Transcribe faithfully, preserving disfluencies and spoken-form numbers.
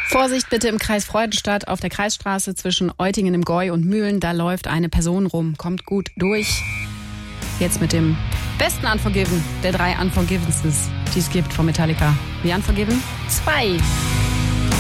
Vorsicht bitte im Kreis Freudenstadt auf der Kreisstraße zwischen Eutingen im Gäu und Mühlen. Da läuft eine Person rum. Kommt gut durch. Jetzt mit dem besten Unforgiven der drei Unforgivenses, die es gibt von Metallica. Wie Unforgiven? Zwei.